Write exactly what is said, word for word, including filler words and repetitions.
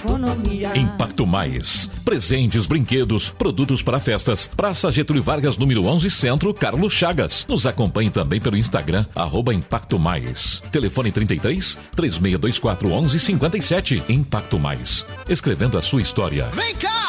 economia. Impacto Mais. Presentes, brinquedos, produtos para festas. Praça Getúlio Vargas, número onze, Centro, Carlos Chagas. Nos acompanhe também pelo Instagram, arroba Impacto Mais. Telefone trinta e três, três seis dois quatro, onze cinquenta e sete. Impacto Mais. Escrevendo a sua história. Vem cá!